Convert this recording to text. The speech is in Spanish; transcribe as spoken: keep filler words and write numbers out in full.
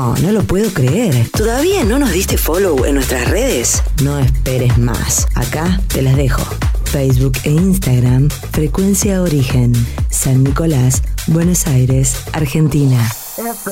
No, no lo puedo creer. ¿Todavía no nos diste follow en nuestras redes? No esperes más. Acá te las dejo. Facebook e Instagram, Frecuencia Origen, San Nicolás, Buenos Aires, Argentina.